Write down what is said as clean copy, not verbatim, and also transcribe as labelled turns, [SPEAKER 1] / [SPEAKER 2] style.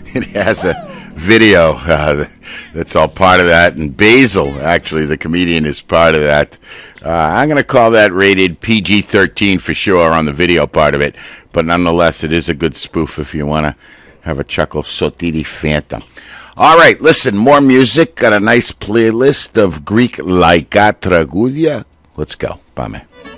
[SPEAKER 1] It has a video that's all part of that. And Basil, actually, the comedian, is part of that. I'm going to call that rated PG-13 for sure on the video part of it. But nonetheless, it is a good spoof if you want to have a chuckle. Sotiri Phantom. All right, listen, more music. Got a nice playlist of Greek Laika Tragudia. Let's go. Bye, man.